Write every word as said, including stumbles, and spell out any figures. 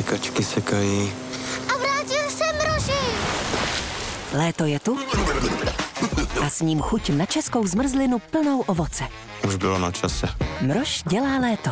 Sekačky sekají. A vrátil se Mrožek. Léto je tu a s ním chuť na českou zmrzlinu plnou ovoce. Už bylo na čase. Mrož dělá léto.